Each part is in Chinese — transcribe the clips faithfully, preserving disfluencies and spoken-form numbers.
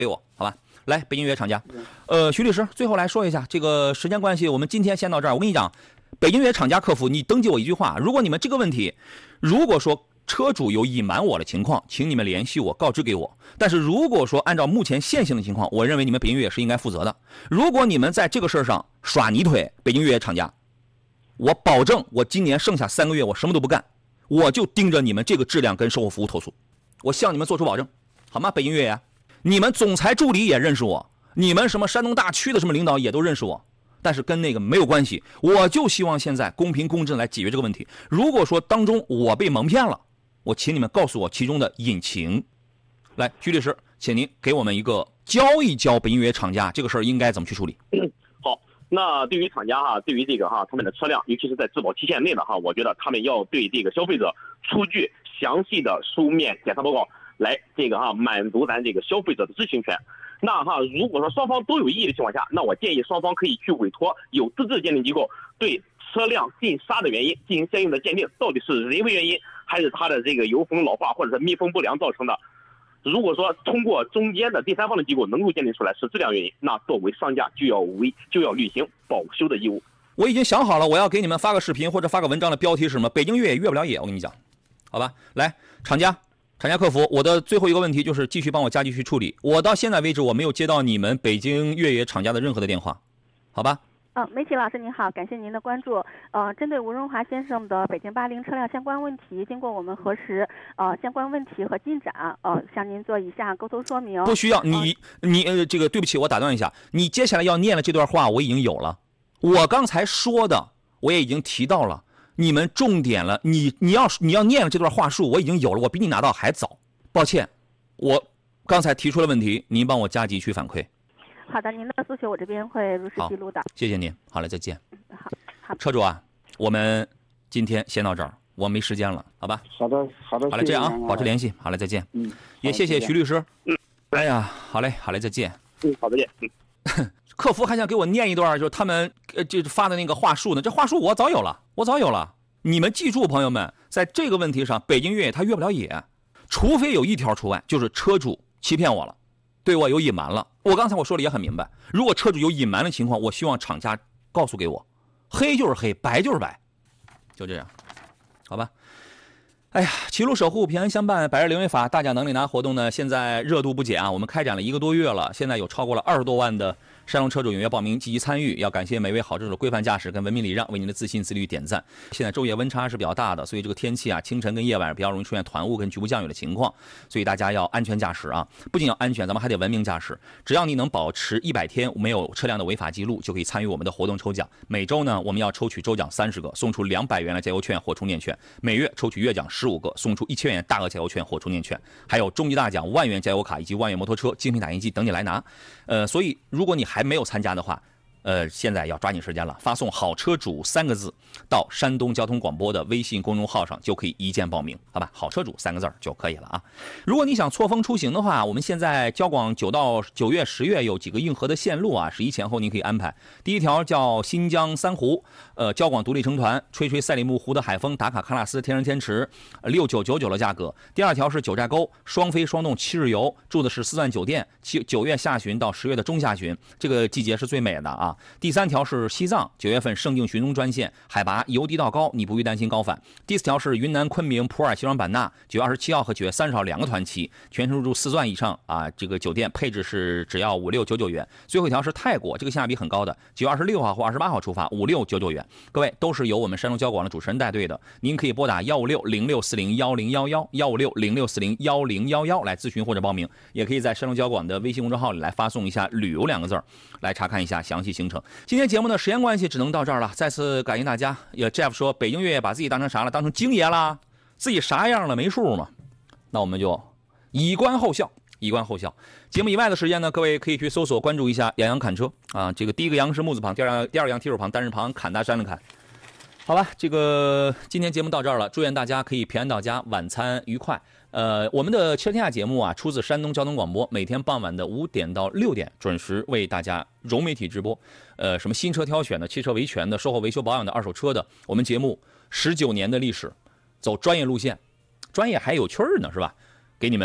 给我，好吧？来，北京越野厂家，呃，徐律师，最后来说一下，这个时间关系，我们今天先到这儿。我跟你讲，北京越野厂家客服，你登记我一句话，如果你们这个问题，如果说车主有隐瞒我的情况，请你们联系我，告知给我。但是如果说按照目前现行的情况，我认为你们北京越野是应该负责的。如果你们在这个事儿上耍泥腿，北京越野厂家，我保证我今年剩下三个月我什么都不干，我就盯着你们这个质量跟售后服务投诉，我向你们做出保证，好吗？北京越野，你们总裁助理也认识我，你们什么山东大区的什么领导也都认识我，但是跟那个没有关系，我就希望现在公平公正来解决这个问题。如果说当中我被蒙骗了，我请你们告诉我其中的隐情。来，徐律师，请您给我们一个教一教北京越野厂家这个事儿应该怎么去处理。 好，那对于厂家哈，对于这个哈他们的车辆，尤其是在质保期限内的哈，我觉得他们要对这个消费者出具详细的书面检查报告，来这个哈满足咱这个消费者的知情权。那哈，如果说双方都有异议的情况下，那我建议双方可以去委托有资质鉴定机构对车辆进沙的原因进行相应的鉴定，到底是人为原因还是它的这个油封老化或者是密封不良造成的。如果说通过中间的第三方的机构能够鉴定出来是质量原因，那作为商家就要为就要履行保修的义务。 我已经想好了，我要给你们发个视频或者发个文章的标题是什么？北京越野越不了野，我跟你讲，好吧？来，厂家。厂家客服，我的最后一个问题就是继续帮我加继续处理。我到现在为止我没有接到你们北京越野厂家的任何的电话，好吧？ 呃，媒体老师您好，感谢您的关注。呃，针对吴荣华先生的北京八零车辆相关问题，经过我们核实，呃，相关问题和进展，呃，向您做以下沟通说明。 不需要，你、呃、你呃，这个对不起，我打断一下，你接下来要念的这段话我已经有了，我刚才说的我也已经提到了。你们重点了，你你要你要念了这段话术，我已经有了，我比你拿到还早。抱歉，我刚才提出了问题，您帮我加急去反馈。 好的，您的诉求我这边会如实记录的。 谢谢您，好嘞，再见。 好，好。 车主啊，我们今天先到这儿，我没时间了，好吧？ 好的，好的。 好嘞，这样啊，保持联系。好嘞，再见。 嗯， 也谢谢徐律师。嗯，哎呀，好嘞，好嘞，再见。 嗯，好，再见。嗯。 客服还想给我念一段，就是他们呃，这发的那个话术呢。这话术我早有了，我早有了。你们记住，朋友们，在这个问题上，北京越野它越不了野，除非有一条除外，就是车主欺骗我了，对我有隐瞒了。我刚才我说的也很明白，如果车主有隐瞒的情况，我希望厂家告诉给我，黑就是黑，白就是白，就这样，好吧？哎呀，齐鲁守护，平安相伴，百日零违法大奖能力拿活动呢，现在热度不减啊！我们开展了一个多月了，现在有超过了二十多万的山东车主踊跃报名，积极参与。要感谢每位好车主的规范驾驶跟文明礼让，为您的自信自律点赞。现在昼夜温差是比较大的，所以这个天气啊，清晨跟夜晚比较容易出现团雾跟局部降雨的情况，所以大家要安全驾驶啊！不仅要安全，咱们还得文明驾驶。只要你能保持一百天没有车辆的违法记录，就可以参与我们的活动抽奖。每周呢，我们要抽取周奖三十个，送出两百元的加油券或充电券；每月抽取月奖十五个，送出一千元大额加油券或充电券，还有终极大奖万元加油卡以及万元摩托车、精品打印机等你来拿。呃，所以如果你还没有参加的话，呃，现在要抓紧时间了，发送好车主三个字到山东交通广播的微信公众号上，就可以一键报名，好吧？好车主三个字就可以了啊。如果你想错峰出行的话，我们现在交广九到九月、十月有几个硬核的线路啊，十一前后您可以安排。第一条叫新疆三湖，呃，交广独立成团，吹吹赛里木湖的海风，打卡喀纳斯天然天池，六九九九的价格。第二条是九寨沟，双飞双动七日游，住的是四钻酒店，七九月下旬到十月的中下旬，这个季节是最美的啊。第三条是西藏，九月份胜境寻踪专线，海拔由低到高，你不必担心高反。第四条是云南昆明、普洱、西双版纳，九月二十七号和九月三十号两个团期，全程入住四钻以上啊，这个酒店配置是只要五六九九元。最后一条是泰国，这个性价比很高的，九月二十六号或二十八号出发，五六九九元。各位都是由我们山东交广的主持人带队的，您可以拨打幺五六零六四零幺零幺幺幺五六零六四零幺零幺幺来咨询或者报名，也可以在山东交广的微信公众号里来发送一下旅游两个字来查看一下详细行程。今天节目的时间关系只能到这儿了，再次感谢大家。也 Jeff 说北京越野把自己当成啥了？当成京爷啦？自己啥样了没数吗？那我们就以观后效，以观后效。节目以外的时间呢，各位可以去搜索关注一下杨洋侃车啊，这个第一个杨是木字旁，第二第二个杨提手旁，单人旁，侃大山的侃。好吧，这个今天节目到这儿了，祝愿大家可以平安到家，晚餐愉快。呃，我们的汽车天下节目啊，出自山东交通广播，每天傍晚的五点到六点准时为大家融媒体直播。呃，什么新车挑选的、汽车维权的、售后维修保养的、二手车的，我们节目十九年的历史，走专业路线，专业还有趣儿呢，是吧？给你们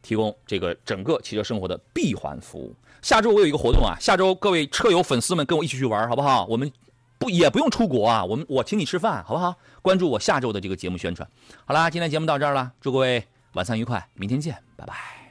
提供这个整个汽车生活的闭环服务。下周我有一个活动啊，下周各位车友粉丝们跟我一起去玩，好不好？我们不也不用出国啊，我们我请你吃饭，好不好？关注我下周的这个节目宣传。好啦，今天节目到这儿了，祝各位晚餐愉快，明天见，拜拜。